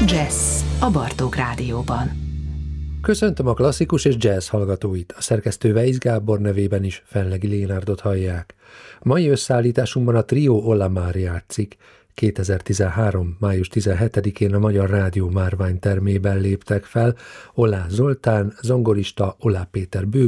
Jazz a Bartók Rádióban. Köszöntöm a klasszikus és jazz hallgatóit, a szerkesztő Weisz Gábor nevében is Fenlegi Lénárdot hallják. A mai összeállításunkban a Trio Ola már játszik. 2013. május 17-én a Magyar Rádió Márvány termében léptek fel Oláh Zoltán, zongorista, Oláh Péter